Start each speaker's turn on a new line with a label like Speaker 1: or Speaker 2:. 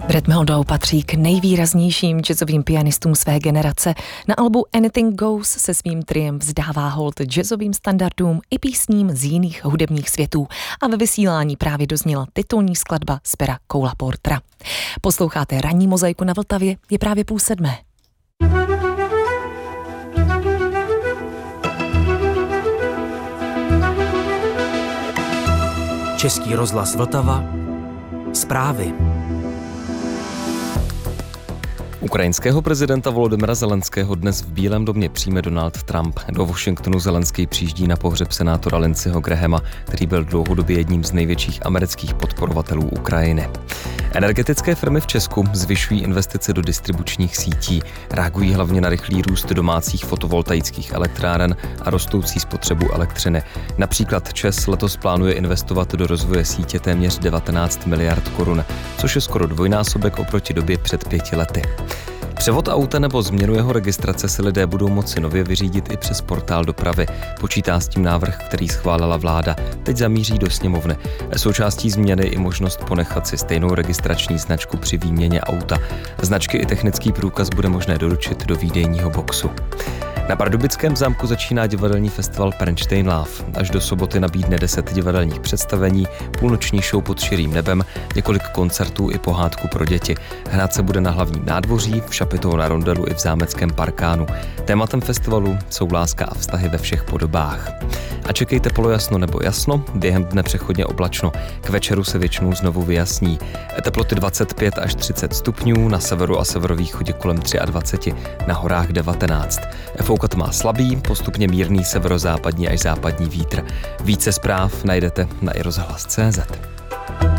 Speaker 1: Brett Mehldau patří k nejvýraznějším jazzovým pianistům své generace. Na albu Anything Goes se svým triem vzdává hold jazzovým standardům i písním z jiných hudebních světů a ve vysílání právě dozněla titulní skladba z pera Cola Portera. Posloucháte Ranní mozaiku na Vltavě, je právě 6:30.
Speaker 2: Český rozhlas Vltava. Zprávy.
Speaker 3: Ukrajinského prezidenta Volodymyra Zelenského dnes v Bílém domě přijme Donald Trump. Do Washingtonu Zelenský přijíždí na pohřeb senátora Lindseyho Grahama, který byl dlouhodobě jedním z největších amerických podporovatelů Ukrajiny. Energetické firmy v Česku zvyšují investice do distribučních sítí. Reagují hlavně na rychlý růst domácích fotovoltaických elektráren a rostoucí spotřebu elektřiny. Například ČEZ letos plánuje investovat do rozvoje sítě téměř 19 miliard korun, což je skoro dvojnásobek oproti době před 5 lety. Převod auta nebo změnu jeho registrace si lidé budou moci nově vyřídit i přes portál dopravy. Počítá s tím návrh, který schválila vláda. Teď zamíří do sněmovny. Součástí změny i možnost ponechat si stejnou registrační značku při výměně auta. Značky i technický průkaz bude možné doručit do výdejního boxu. Na Pardubickém zámku začíná divadelní festival Pernštejn Love. Až do soboty nabídne 10 divadelních představení, půlnoční show pod širým nebem, několik koncertů i pohádku pro děti. Hrát se bude na hlavním nádvoří, v Šapitou na Rondelu i v zámeckém parkánu. Tématem festivalu jsou láska a vztahy ve všech podobách. A čekejte polojasno nebo jasno, během dne přechodně oblačno. K večeru se většinou znovu vyjasní. Teploty 25 až 30 stupňů, na severu a severovýchodě kolem 23, na horách 19. Foukat má slabý, postupně mírný severozápadní až západní vítr. Více zpráv najdete na iRozhlas.cz.